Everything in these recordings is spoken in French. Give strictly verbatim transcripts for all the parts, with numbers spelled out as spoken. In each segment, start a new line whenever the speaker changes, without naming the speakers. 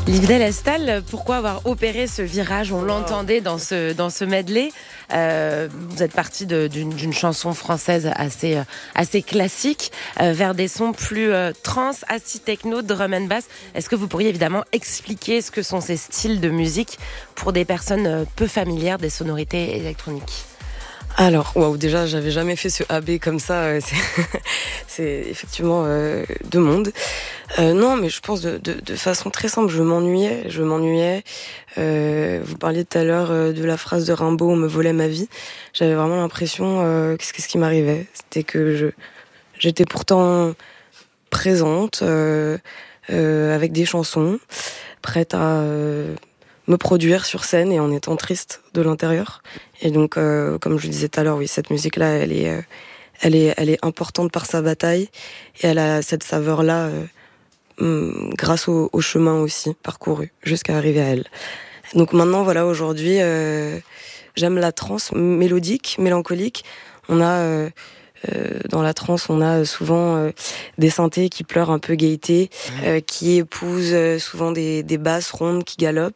Liv Delestal, pourquoi avoir opéré ce virage? On l'entendait dans ce, dans ce medley. Euh, vous êtes parti de, d'une, d'une chanson française assez, assez classique euh, vers des sons plus euh, trance, acid techno, drum and bass. Est-ce que vous pourriez évidemment expliquer ce que sont ces styles de musique pour des personnes peu familières des sonorités électroniques?
Alors, waouh, déjà, j'avais jamais fait ce A B comme ça. C'est, c'est effectivement euh, deux mondes. Euh, non, mais je pense de, de, de façon très simple, je m'ennuyais. Je m'ennuyais. Euh, vous parliez tout à l'heure euh, de la phrase de Rimbaud, on me volait ma vie. J'avais vraiment l'impression, euh, qu'est-ce, qu'est-ce qui m'arrivait? C'était que je, j'étais pourtant présente, euh, euh, avec des chansons, prête à... Euh, me produire sur scène et en étant triste de l'intérieur. Et donc, euh, comme je le disais tout à l'heure, oui, cette musique-là, elle est, euh, elle est, elle est importante par sa bataille et elle a cette saveur-là euh, grâce au, au chemin aussi parcouru jusqu'à arriver à elle. Donc maintenant, voilà, aujourd'hui, euh, j'aime la trance mélodique, mélancolique. On a euh, euh, dans la trance, on a souvent euh, des synthés qui pleurent un peu gaieté, euh, qui épousent euh, souvent des, des basses rondes qui galopent.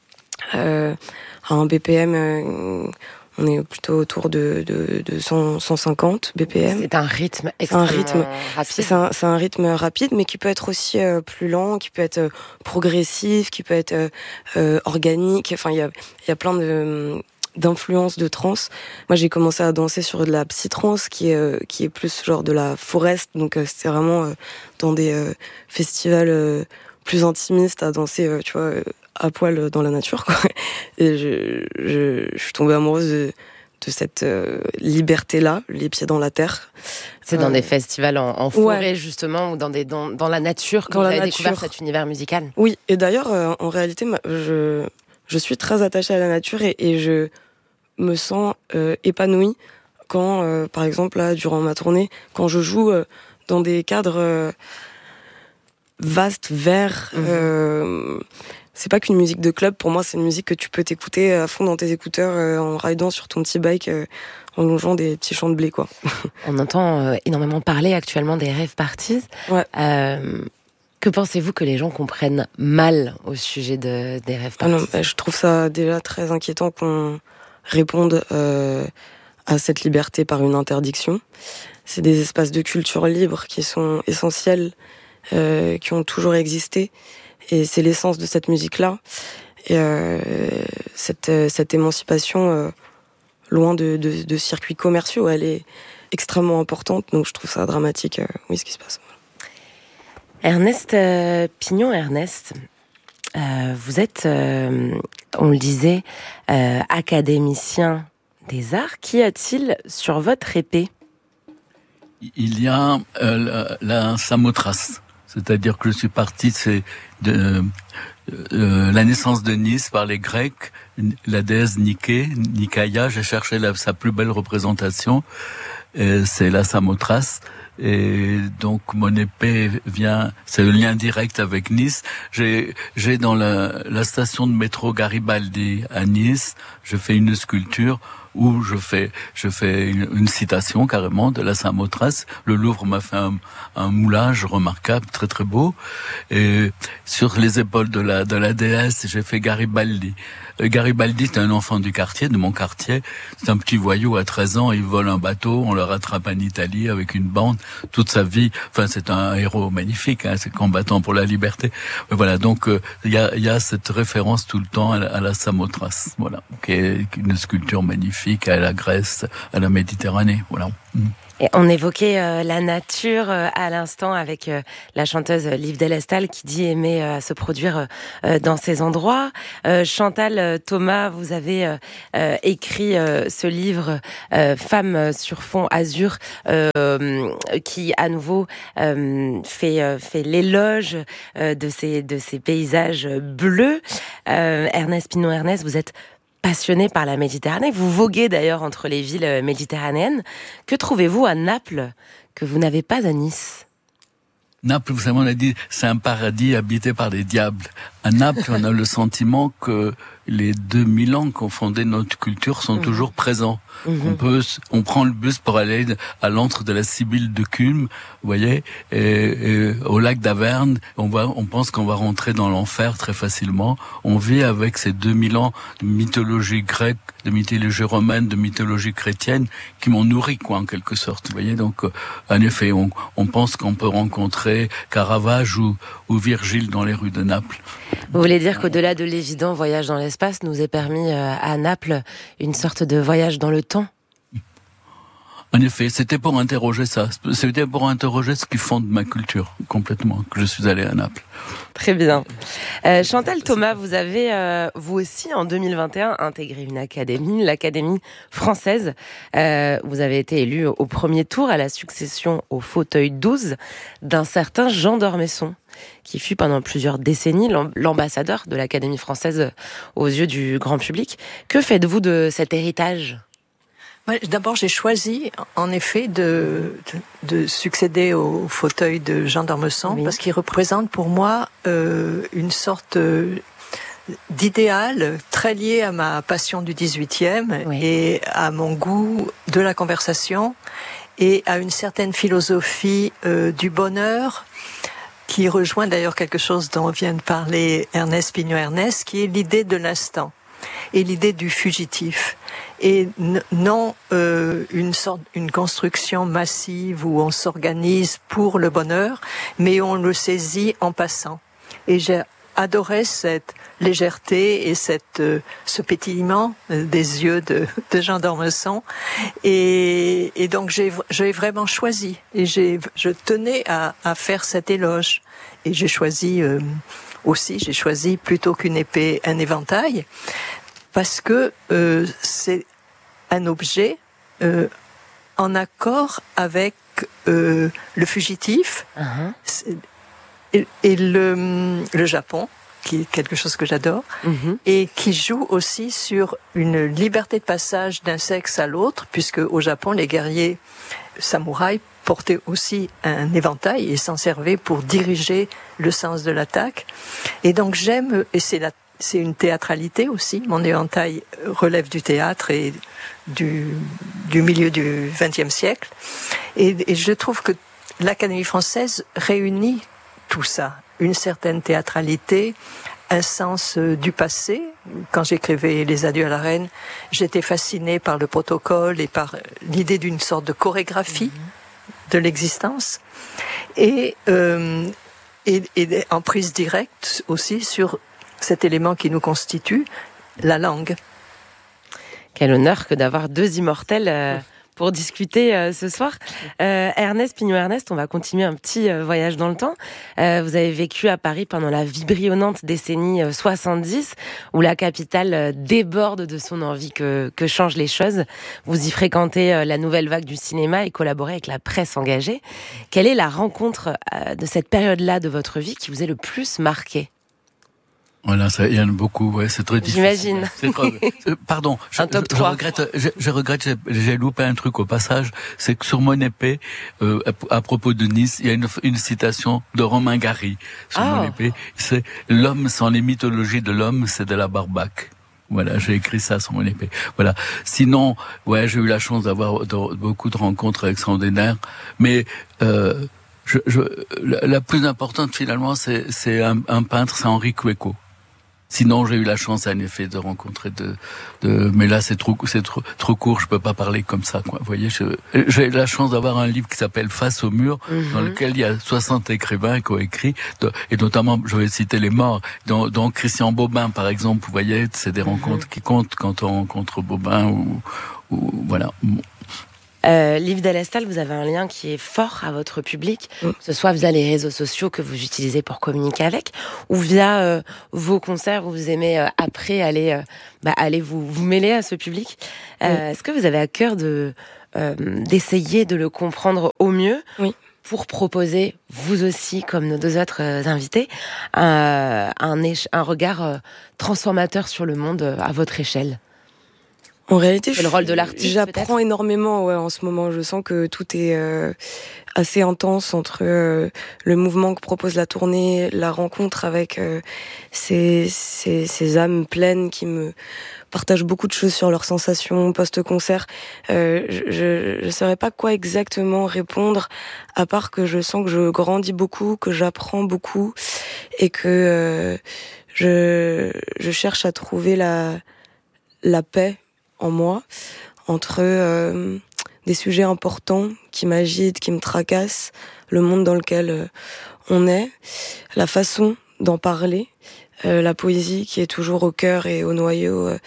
Euh, à un B P M, euh, on est plutôt autour de, de, de cent, cent cinquante B P M.
C'est un rythme extrêmement
un rythme,
rapide.
C'est un, c'est un rythme rapide, mais qui peut être aussi euh, plus lent, qui peut être euh, progressif, qui peut être euh, euh, organique. Enfin, il y a, il y a plein de d'influences de trance. Moi, j'ai commencé à danser sur de la psytrance, qui est euh, qui est plus genre de la forest. Donc, euh, c'est vraiment euh, dans des euh, festivals euh, plus intimistes à danser, euh, tu vois. Euh, à poil dans la nature, quoi. Et je, je, je suis tombée amoureuse de, de cette euh, liberté-là, les pieds dans la terre.
C'est dans
euh,
des festivals en, en forêt,
ouais.
justement, ou dans, des, dans, dans la nature, que
dans
vous
la
avez
nature.
découvert cet univers musical.
Oui, et d'ailleurs, euh, en réalité, je, je suis très attachée à la nature et, et je me sens euh, épanouie quand, euh, par exemple, là, durant ma tournée, quand je joue euh, dans des cadres euh, vastes, verts, mmh. euh, c'est pas qu'une musique de club, pour moi c'est une musique que tu peux t'écouter à fond dans tes écouteurs euh, en ridant sur ton petit bike, euh, en longeant des petits champs de blé, quoi.
On entend euh, énormément parler actuellement des rave parties.
Ouais.
Euh, que pensez-vous que les gens comprennent mal au sujet de, des rave parties?
Ah non, bah, je trouve ça déjà très inquiétant qu'on réponde euh, à cette liberté par une interdiction. C'est des espaces de culture libre qui sont essentiels, euh, qui ont toujours existé. Et c'est l'essence de cette musique-là. Et euh, cette, cette émancipation, euh, loin de, de, de circuits commerciaux, elle est extrêmement importante. Donc je trouve ça dramatique, euh, oui, ce qui se passe.
Ernest euh, Pignon-Ernest, euh, vous êtes, euh, on le disait, euh, académicien des arts. Qu'y a-t-il sur votre épée?
Il y a euh, la, la Samothrace. C'est-à-dire que je suis parti c'est de euh, la naissance de Nice par les Grecs, la déesse Niké, Nikaya. J'ai cherché la, sa plus belle représentation, et c'est la Samothrace. Et donc mon épée vient, c'est le lien direct avec Nice. J'ai, j'ai dans la, la station de métro Garibaldi à Nice, je fais une sculpture où je fais, je fais une, une citation carrément de la Samothrace. Le Louvre m'a fait un, un moulage remarquable, très très beau. Et sur les épaules de la, de la déesse, j'ai fait Garibaldi. Euh, Garibaldi, c'est un enfant du quartier, de mon quartier. C'est un petit voyou à treize ans, il vole un bateau, on le rattrape en Italie avec une bande. Toute sa vie, enfin c'est un héros magnifique, hein, c'est combattant pour la liberté. Mais voilà, donc il euh, y, a, y a cette référence tout le temps à la, à la Samothrace, voilà, qui est une sculpture magnifique à la Grèce, à la Méditerranée, voilà. Mmh.
Et on évoquait euh, la nature euh, à l'instant avec euh, la chanteuse Liv Delestal qui dit aimer euh, se produire euh, dans ces endroits. Euh, Chantal euh, Thomas, vous avez euh, euh, écrit euh, ce livre euh, Femmes sur fond azur euh, qui à nouveau euh, fait euh, fait l'éloge euh, de ces de ces paysages bleus. Euh, Ernest Pignon-Ernest, vous êtes passionné par la Méditerranée. Vous voguez d'ailleurs entre les villes méditerranéennes. Que trouvez-vous à Naples que vous n'avez pas à Nice?
Naples, vous savez, on a dit, c'est un paradis habité par des diables. À Naples, on a le sentiment que les deux mille ans qu'ont fondé notre culture sont mmh. toujours présents. Mmh. On peut, on prend le bus pour aller à l'antre de la Sibylle de Culm, vous voyez, et, et au lac d'Averne. On va, on pense qu'on va rentrer dans l'enfer très facilement. On vit avec ces deux mille ans de mythologie grecque, de mythologie romaine, de mythologie chrétienne, qui m'ont nourri, quoi, en quelque sorte. Vous voyez, donc, euh, en effet, on, on pense qu'on peut rencontrer Caravage ou, ou Virgile dans les rues de Naples.
Vous voulez dire qu'au-delà de l'évident voyage dans l'espace nous est permis euh, à Naples une sorte de voyage dans le temps?
En effet, c'était pour interroger ça. C'était pour interroger ce qui fonde ma culture, complètement, que je suis allé à Naples.
Très bien. Euh, Chantal Thomas, vous avez, euh, vous aussi, en deux mille vingt et un, intégré une académie, l'Académie française. Euh, vous avez été élue au premier tour à la succession au fauteuil douze d'un certain Jean d'Ormesson, qui fut pendant plusieurs décennies l'ambassadeur de l'Académie française aux yeux du grand public. Que faites-vous de cet héritage ?
Ouais, d'abord, j'ai choisi, en effet, de, de, de succéder au fauteuil de Jean d'Ormesson, oui. parce qu'il représente pour moi euh, une sorte d'idéal très lié à ma passion du dix-huitième oui. et à mon goût de la conversation et à une certaine philosophie euh, du bonheur qui rejoint d'ailleurs quelque chose dont vient de parler Ernest Pignot-Ernest, qui est l'idée de l'instant et l'idée du fugitif. Et n- non euh, une sorte, une construction massive où on s'organise pour le bonheur, mais on le saisit en passant. Et j'ai adoré cette légèreté et cette euh, ce pétillement euh, des yeux de, de Jean d'Ormesson. Et, et donc j'ai j'ai vraiment choisi. Et j'ai je tenais à, à faire cet éloge. Et j'ai choisi euh, aussi, j'ai choisi plutôt qu'une épée, un éventail. Parce que euh, c'est un objet euh, en accord avec euh, le fugitif uh-huh. et, et le, le Japon, qui est quelque chose que j'adore, uh-huh. et qui joue aussi sur une liberté de passage d'un sexe à l'autre, puisque au Japon, les guerriers samouraïs portaient aussi un éventail et s'en servaient pour diriger le sens de l'attaque. Et donc j'aime, et c'est la C'est une théâtralité aussi. Mon éventail relève du théâtre et du, du milieu du vingtième siècle. Et, et je trouve que l'Académie française réunit tout ça. Une certaine théâtralité, un sens du passé. Quand j'écrivais Les Adieux à la Reine, j'étais fascinée par le protocole et par l'idée d'une sorte de chorégraphie mmh. de l'existence. Et, euh, et, et en prise directe aussi sur cet élément qui nous constitue, la langue.
Quel honneur que d'avoir deux immortels euh, pour discuter euh, ce soir. Euh, Ernest Pignot-Ernest, on va continuer un petit euh, voyage dans le temps. Euh, vous avez vécu à Paris pendant la vibrillonnante décennie euh, soixante-dix, où la capitale euh, déborde de son envie que, que changent les choses. Vous y fréquentez euh, la nouvelle vague du cinéma et collaborez avec la presse engagée. Quelle est la rencontre euh, de cette période-là de votre vie qui vous est le plus marquée ?
Voilà, ça, il y en a beaucoup, ouais, c'est très difficile.
J'imagine.
C'est trop, pardon, je,
un top
je, je
trois.
regrette, je, je regrette, j'ai, j'ai loupé un truc au passage, c'est que sur mon épée, euh, à, à propos de Nice, il y a une, une citation de Romain Gary sur oh. mon épée, c'est « L'homme sans les mythologies de l'homme, c'est de la barbaque ». Voilà, j'ai écrit ça sur mon épée. Voilà. Sinon, ouais, j'ai eu la chance d'avoir de, beaucoup de rencontres extraordinaires, mais euh, je, je, la, la plus importante finalement, c'est, c'est un, un peintre, c'est Henri Cueco. Sinon, j'ai eu la chance, en effet, de rencontrer de, de, mais là, c'est trop, c'est trop, trop court, je peux pas parler comme ça, quoi. Vous voyez, je, j'ai eu la chance d'avoir un livre qui s'appelle Face au mur, mm-hmm. dans lequel il y a soixante écrivains qui ont écrit, et notamment, je vais citer les morts, dont, dont Christian Bobin, par exemple, vous voyez, c'est des rencontres mm-hmm. qui comptent quand on rencontre Bobin ou, ou voilà.
Euh, Liv Delestal, vous avez un lien qui est fort à votre public, mm. que ce soit via les réseaux sociaux que vous utilisez pour communiquer avec, ou via euh, vos concerts où vous aimez euh, après aller, euh, bah, aller vous, vous mêler à ce public. Euh, mm. Est-ce que vous avez à cœur de, euh, d'essayer de le comprendre au mieux
oui.
pour proposer, vous aussi, comme nos deux autres euh, invités, un, un, éche- un regard euh, transformateur sur le monde euh, à votre échelle ?
En réalité,
c'est le rôle de l'artiste.
J'apprends
peut-être
énormément ouais, en ce moment. Je sens que tout est euh, assez intense entre euh, le mouvement que propose la tournée, la rencontre avec euh, ces, ces, ces âmes pleines qui me partagent beaucoup de choses sur leurs sensations post-concert. Euh, je ne saurais pas quoi exactement répondre, à part que je sens que je grandis beaucoup, que j'apprends beaucoup et que euh, je, je cherche à trouver la, la paix en moi, entre euh, des sujets importants qui m'agitent, qui me tracassent, le monde dans lequel euh, on est, la façon d'en parler, euh, la poésie qui est toujours au cœur et au noyau. Euh,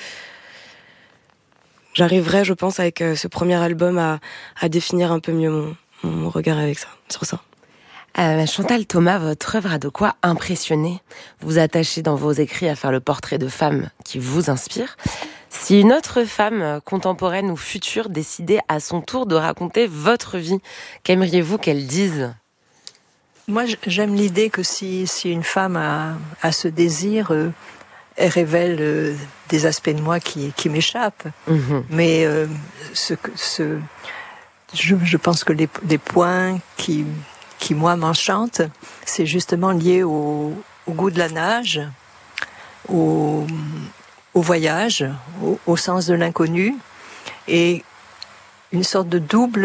j'arriverai, je pense, avec euh, ce premier album à, à définir un peu mieux mon, mon regard avec ça, sur ça.
Euh, Chantal Thomas, votre œuvre a de quoi impressionner. Vous vous attachez dans vos écrits à faire le portrait de femmes qui vous inspirent. Si une autre femme contemporaine ou future décidait à son tour de raconter votre vie, qu'aimeriez-vous qu'elle dise ?
Moi, j'aime l'idée que si, si une femme a, a ce désir, euh, elle révèle euh, des aspects de moi qui, qui m'échappent. Mmh. Mais euh, ce, ce, je, je pense que les, les points qui, qui, moi, m'enchantent, c'est justement lié au, au goût de la nage, au... au voyage, au, au sens de l'inconnu, et une sorte de double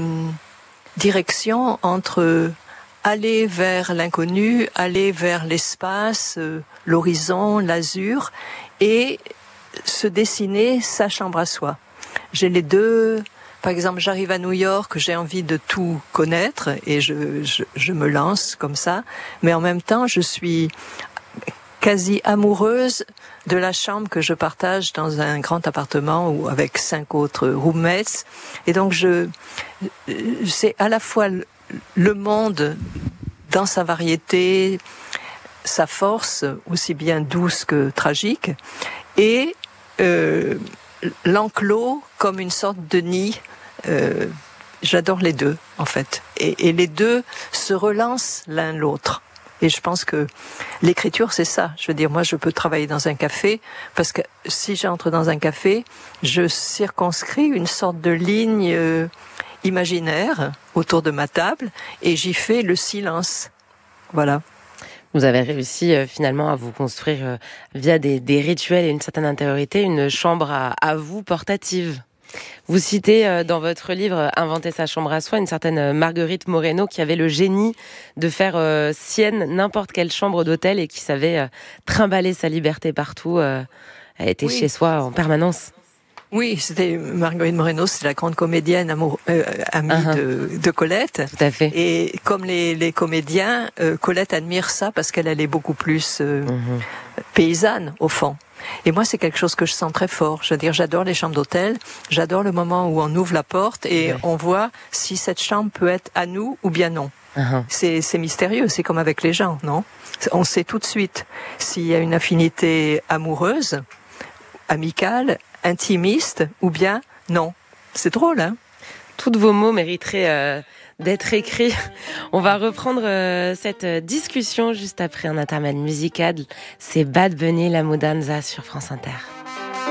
direction entre aller vers l'inconnu, aller vers l'espace, euh, l'horizon, l'azur, et se dessiner sa chambre à soi. J'ai les deux. Par exemple, j'arrive à New York, j'ai envie de tout connaître, et je, je, je me lance comme ça, mais en même temps, je suis quasi amoureuse de la chambre que je partage dans un grand appartement ou avec cinq autres roommates. Et donc, je, c'est à la fois le monde dans sa variété, sa force, aussi bien douce que tragique, et euh, l'enclos comme une sorte de nid. Euh, j'adore les deux, en fait. Et, et les deux se relancent l'un l'autre. Et je pense que l'écriture, c'est ça. Je veux dire, moi, je peux travailler dans un café, parce que si j'entre dans un café, je circonscris une sorte de ligne euh, imaginaire autour de ma table, et j'y fais le silence. Voilà.
Vous avez réussi euh, finalement à vous construire, euh, via des, des rituels et une certaine intériorité, une chambre à, à vous portative. Vous citez euh, dans votre livre « Inventer sa chambre à soi » une certaine euh, Marguerite Moreno qui avait le génie de faire euh, sienne n'importe quelle chambre d'hôtel et qui savait euh, trimballer sa liberté partout. Euh, elle était oui. chez soi en permanence.
Oui, c'était Marguerite Moreno, c'est la grande comédienne amour, euh, amie uh-huh. de, de Colette.
Tout à fait.
Et comme les, les comédiens, euh, Colette admire ça parce qu'elle elle est beaucoup plus euh, uh-huh. paysanne au fond. Et moi, c'est quelque chose que je sens très fort. Je veux dire, j'adore les chambres d'hôtel. J'adore le moment où on ouvre la porte et ouais. on voit si cette chambre peut être à nous ou bien non. Uh-huh. C'est, c'est mystérieux. C'est comme avec les gens, non ? On sait tout de suite s'il y a une affinité amoureuse, amicale, intimiste ou bien non. C'est drôle, hein ?
Tous vos mots mériteraient euh, d'être écrits. On va reprendre euh, cette discussion juste après un intermède musical. C'est Bad Bunny, La Mudanza sur France Inter.